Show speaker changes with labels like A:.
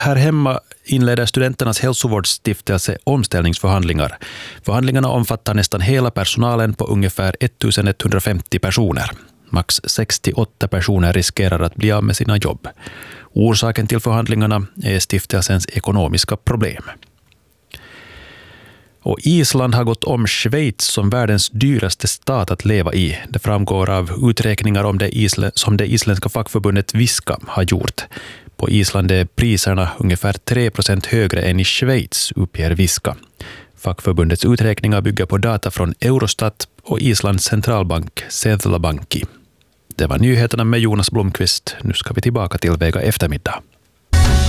A: Här hemma inleder Studenternas hälsovårdsstiftelse omställningsförhandlingar. Förhandlingarna omfattar nästan hela personalen på ungefär 1150 personer. Max 68 personer riskerar att bli av med sina jobb. Orsaken till förhandlingarna är stiftelsens ekonomiska problem. Och Island har gått om Schweiz som världens dyraste stat att leva i. Det framgår av uträkningar om som det isländska fackförbundet Viska har gjort. På Island är priserna ungefär 3% högre än i Schweiz, uppger Viska. Fackförbundets uträkningar bygger på data från Eurostat och Islands centralbank Seðlabanki. Det var nyheterna med Jonas Blomqvist. Nu ska vi tillbaka till Vega eftermiddag.